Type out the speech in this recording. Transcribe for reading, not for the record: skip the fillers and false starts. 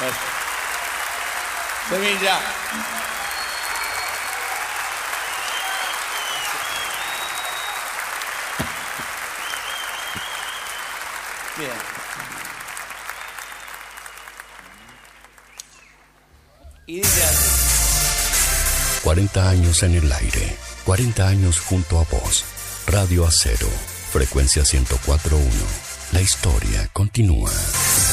Sevilla. Bien. Y dice así. 40 años en el aire, 40 años junto a vos. Radio Acero, frecuencia 104.1. La historia continúa.